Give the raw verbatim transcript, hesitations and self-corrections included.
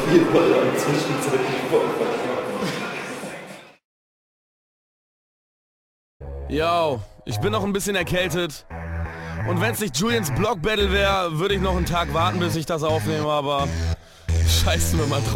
jeden Fall am zwischenzeitlich Vorfall. Yo, ich bin noch ein bisschen erkältet. Und wenn es nicht Julians Block Battle wäre, würde ich noch einen Tag warten, bis ich das aufnehme, aber scheiß mir mal drauf.